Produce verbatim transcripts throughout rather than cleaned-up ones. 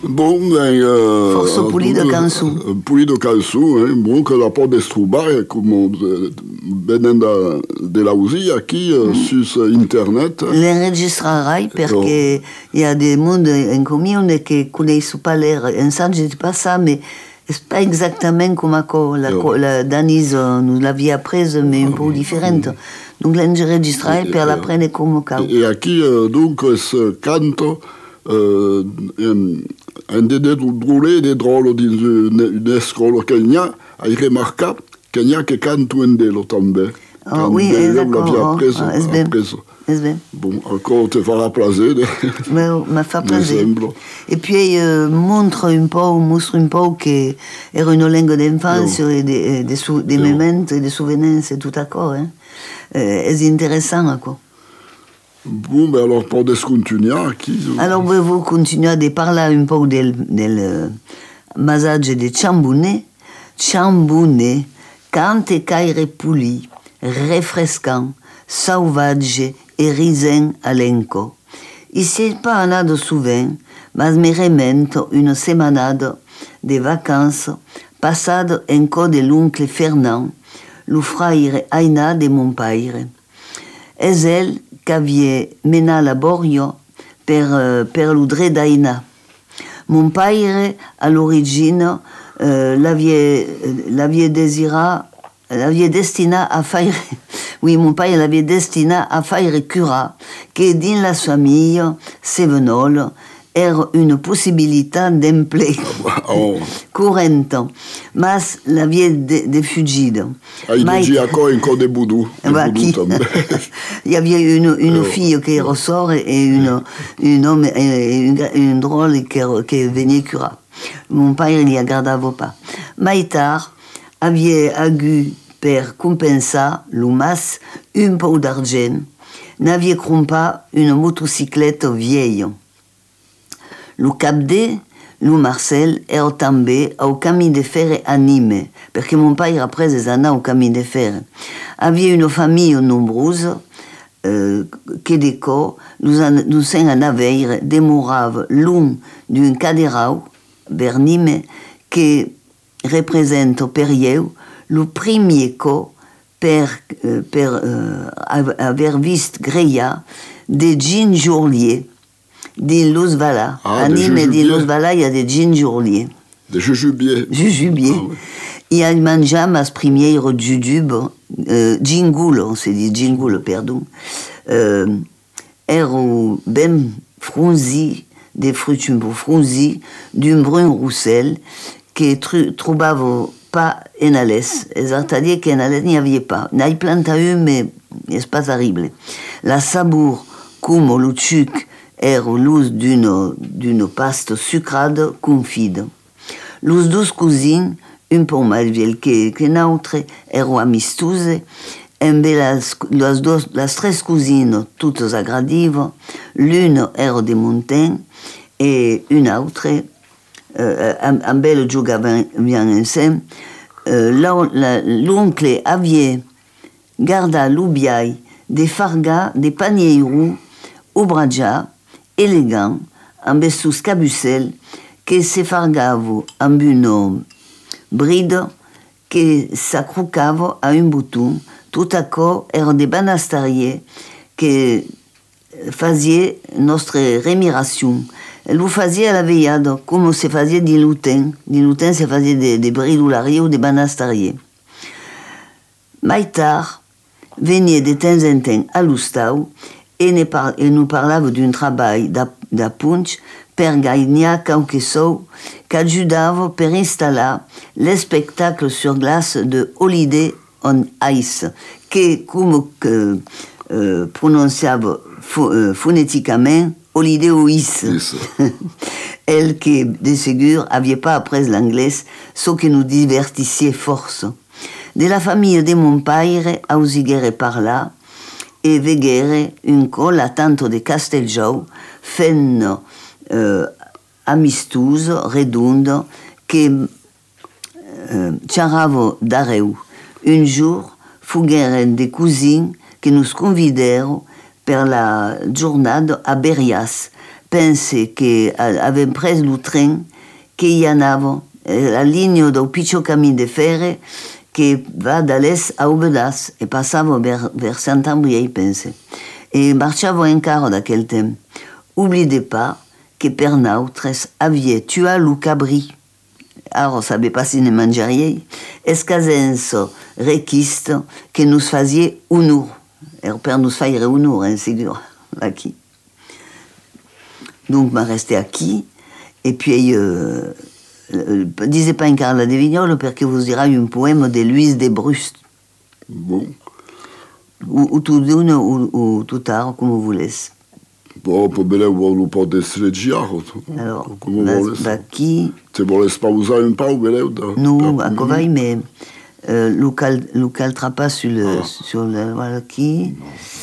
Bon, ben... Uh, Forse pulito cançó. Pulito cançó, eh? Bon, que la pot destrobar, come venen da, de l'ausia aquí, mm. sus internet. L'enregistrerai perché il y a des mondes in comune che connaissent pas l'air. Un ça, je dis pas ça, mais c'est pas exactement comme la, oh. la Danise nous l'avait apprise, mais un peu différente. Donc l'enregistrerai per la prendre come cau. E aquí, donc, ce canto... Uh, un, un des drôles des drôles d'une escola kenya a remarqué kenya que canto un dello també. Ah oui, d'accord. Bon, encore te farà plaisir. Mais m'a fait plaisir. Et puis euh, montre un peu, montre un peu que era une langue d'enfance et des des sou, des moments et des souvenirs, c'est tout d'accord, hein. Euh, c'est intéressant quoi. Bon, ben alors, pour continuer, qui... Alors, vous continuez de parler un peu del, del massaggio di Ciambune. Ciambune, cante caire puli, refrescant, sauvage et risen alenco. Ici, pas anado souvent, mas me remento une semanade de vacances passade en co de l'oncle Fernand, lo fraire Aina de mon père. Es elle qu'avait mené la Borio per, uh, per l'udre d'Aina. Mon père, à l'origine, euh, l'avait, l'avait désiré, l'avait destiné à faire, oui, mon père l'avait destiné à faire cura, que dans la famille Sevenol era une possibilité d'emploi oh. courante, mas l'avait défugide. Ah, il dit encore un code de boudou. Bah, qui... il y avait une, une oh. fille qui ressort et une, une homme, une, une drôle qui, qui venait cura. Mon père il y a gardé pas. Maïtar avait agu per compenser l'umas un peu d'argent, n'avait pas une motocyclette vieille. Le Capde, le Marcel, era també au camí de fer anime, perché mon père après des années au camí de fer. Avait une famille nombreuse, euh, que déco, nous en, nous en aveire demorave l'un d'un caderau, Bernime, que représente per eu le premier co per, euh, per euh, avoir vist Greia de Jean Jourlier, de Los Vala. Ah, Anime de Los Vala, il y a des gingerliers. Des jujubiers. Jujubiers. Ah, oui. Il y a mangé mas primieiro jujube, euh, jingulo, on s'est dit jingulo, pardon. Euh, ero ben frunzi, des fruits un peu frunzi, d'un brun roussel, que trouvavo pas en alès. C'est-à-dire qu'en alès, il n'y avait pas. Il y a planta un, mais c'est pas terrible. La sabour, comme le tchuc, era l'us d'une, d'une pasta sucrade confide. Les deux cousines, un peu mal vieilles que, que l'autre, erano amistose, et las, las, dos, las tres cousines, toutes agradives, l'une era de montagne, et une autre, euh, un bel giocavano bien ensemble. Euh, l'oncle avait gardé l'oubiaille des fargas, des paniers roux, au bradja, élégant, amb sus cabucel, que se fargavo amb une bride que s'accrocava a un bouton, tout à coup era de banastarier que faisait notre rémiration. Lo faisait à la veillade, comme se faisait des lutins. Des lutins se faisait des, des bridulariers ou des banastariers. Maïtar venait de temps en temps à l'Ustau et nous, par, nous parlava d'un travail d'appunch per gagner quelque chose qu'ajudava per installer le spectacle sur glace de Holiday on Ice, que, comme que, euh, prononciava euh, phonétiquement Holiday on Ice. Elle qui, de ségur, n'avait pas appris l'anglais, ce qui nous divertissait force. De la famille de mon père, ausigere par là, et vegere un colla tanto de Casteljau, fenno euh, amistouse, redonde, que euh, charavo d'areu. Un jour, fugueren des cousines que nous convidèrent per la journée à Berias, pense qu'avait pris le train qu'il y en avait, la ligne del piccio camin de fer qui va de l'est à Aubenas et passava vers, vers Saint-Ambrier, pense. Et marchava encara d'aquel temps. Oubliez pas que per nautres aviez tué le cabri. Alors, savait pas si ne mangerie, escasenso requiste que nous faisions honor. Et per nous faire honor, hein, c'est dur, aquí. Donc, m'a resté aquí, et puis, euh, euh, disais pas encara la de Vignole, parce que vous direz un poème de Louise de Brust. Bon. Ou, ou tout d'une, ou, ou tout tard, comme vous voulez. Bon, poi bene vuole po destreggiare. Alors, come va, vuole. va qui Se vuole spausare un po', bene. Non, à Covaille, mais euh, le cal, le caltrapa sur le, Ah. sur le, voilà qui.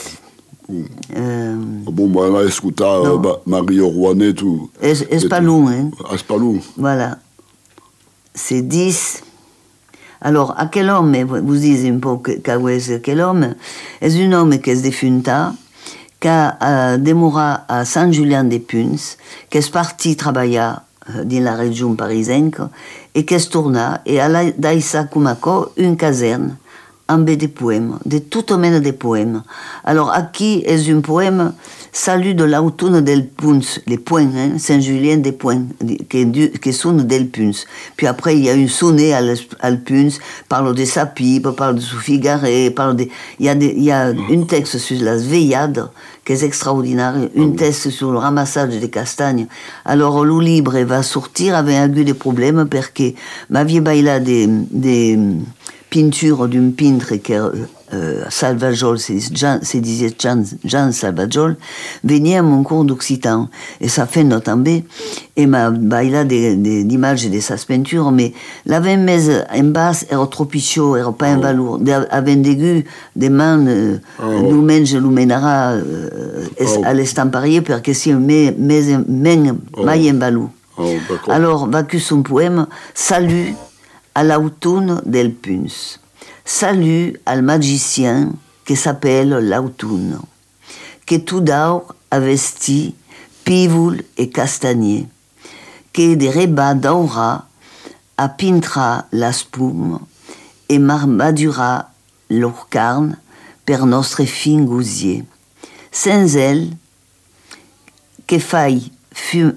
Euh, Bon, ben, on a écouté euh, Mario Rouanet, tout. es, es pas long, hein. Ah, c'est pas long. Voilà. C'est dix. Alors, à quel homme, vous dites un peu qu'est quel homme, est un homme qui est défunta, qui a euh, demeuré à Saint-Julien-des-Puns, qui est parti travailler euh, dans la région parisienne, et qui est tourné, et à la d'Aïssa Kumako, une caserne, amb des poèmes, de tout mena de poèmes. Alors, aquí est un poème, Salut de l'automne del Puns, les points, hein, Saint-Julien des points, qui, qui sont del Puns. Puis après, il y a une sonnée à l'Alpuns, parle de sa pipe, parle de Sophie Garret, parle de... Il y a, des, il y a un texte sur la veillade, qui est extraordinaire, un texte sur le ramassage des castagnes. Alors, le livre va sortir avec un des problèmes, parce que ma vieille baila des... des peinture d'un peintre qui euh, Salvajol, c'est disait Jean, Jean Salvajol, venait à mon cours d'occitan. Et ça fait notamment, et m'a baila des, des images de sa peinture, mais la vingt mètres en basse era trop pichot, era pas un valor. Avec des gus, des mains, euh, oh. nous mènent, nous mènera euh, oh. à l'estamparier, parce que si mais mais men mai en valor. Alors, va que son poème, Salut à l'automne del Puns. Salut al magicien qui s'appelle l'automne, que tout d'or a vesti pivul et castagnier, que des rebats d'aura a pintra la spume et marmadura leur carne per nostre fin gousier. Sans elle, que faille fum...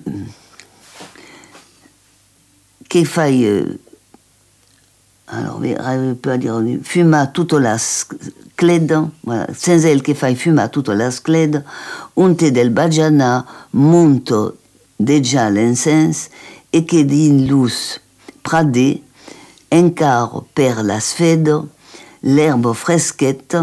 que faille... Euh, alors, je peux dire, fuma toute la cled, voilà, sans elle che fai fuma toute la cled, unte del bajana monto déjà l'incense, et que din luz prade, encar per la sfede, l'herbe fresquette,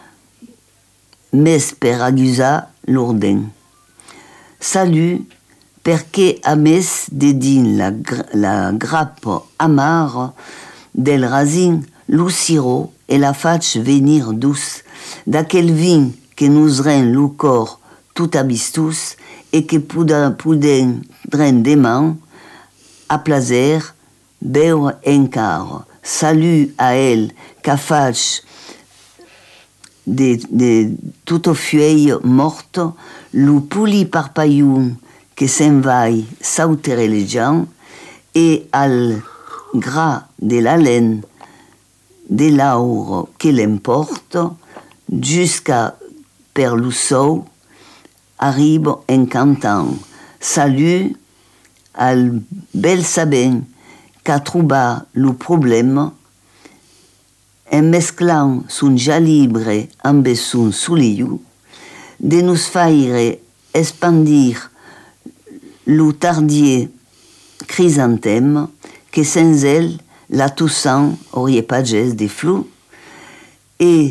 mes per agusa l'orden. Salut, perché a mes de din la, la grappe amare, del racine, le sirop et la fâche venir douce, d'aquel vin que nous rend le corps tout abistus et que pouden drain des mains, à plaisir, beure encar. Salut à elle, qu'à fâche de, de toutes feuilles mortes, le pouli parpaillon que s'envaille sauter les gens, et al gras de la laine, de l'aur qui l'emporte, jusqu'à per le sol, arrive en cantant Salut al bel sabin qu'a trouvé le problème, en mesclant son jalibre amb son souliu, de nous faire expandir le tardier chrysanthème, que sans elle, la Toussaint aurait pas de geste des flous, et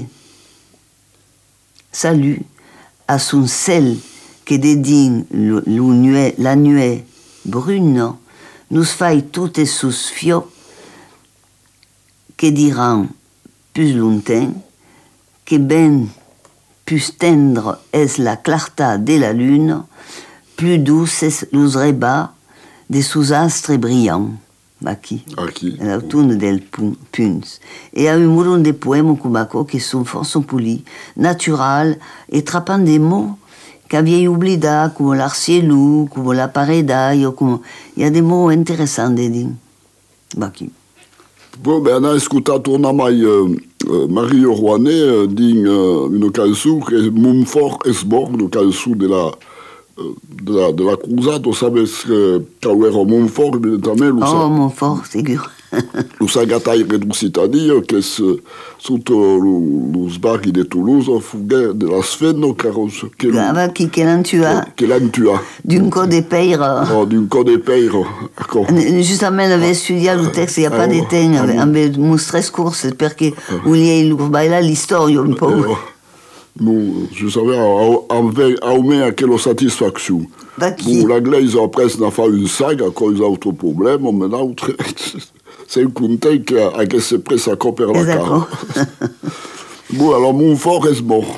salut à son sel que dédigne le, le nuet, la nuée brune, nous faille toutes sous fio, que diront plus longtemps, que ben plus tendre est la clarté de la lune, plus douce est le rebat des sous-astres brillants. Aqui, Aqui. l'automne del Puns. Et il y a un moulon de poèmes au Kumako qui sont fort sont polis, naturels, et trappant des mots qu'avait oublida, comme l'arcielou, comme la paredaille, comme... Il y a des mots intéressants de dire. Bah, qui... Bon, ben, on a ascoltato una mai uh, uh, Mario Rouanet uh, din uh, una canzone che è Montfort es mort, una canzone della, uh, della, della cruzata, sabes che era Montfort, evidentemente, lo oh, Montfort, sicuro. Lo sagataire du cittadino che sotto lo sbarchi di Toulouse fughe della Sfeno che ah, qui che l'en tua che l'en tua d'un code de peire oh, d'un code de peire justement avait étudié le texte il n'y a pas de temps avait montré ce cours perché voulait là l'histoire un peu non je savais aumenta quella satisfazione la glaise après n'a fait une saga à cause d'autres problèmes mais l'autre c'est un content che si è presa a coprire la cara. Bon, alors Montfort est mort.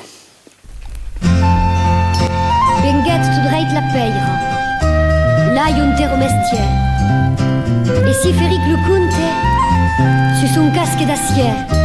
Benguet tu dreit la peira. Là y un terre mestier. Et si Féric le conte, sur son casque d'acier.